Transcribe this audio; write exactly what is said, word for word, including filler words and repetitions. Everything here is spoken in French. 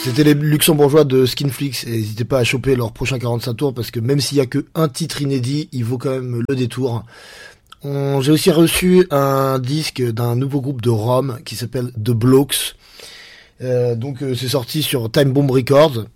C'était les luxembourgeois de Skinflix et n'hésitez pas à choper leur prochain quarante-cinq tours parce que même s'il y a que un titre inédit, il vaut quand même le détour. On, j'ai aussi reçu un disque d'un nouveau groupe de Rome qui s'appelle The Blokes. Euh, donc euh, c'est sorti sur Time Bomb Records.